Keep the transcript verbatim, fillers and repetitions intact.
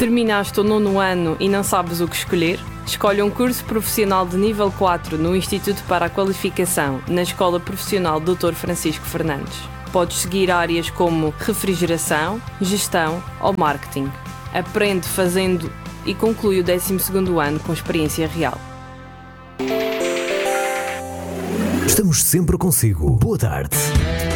Terminaste o nono ano e não sabes o que escolher? Escolhe um curso profissional de nível quatro no Instituto para a Qualificação, na Escola Profissional doutor Francisco Fernandes. Podes seguir áreas como refrigeração, gestão ou marketing. Aprende fazendo e conclui o décimo segundo ano com experiência real. Estamos sempre consigo. Boa tarde.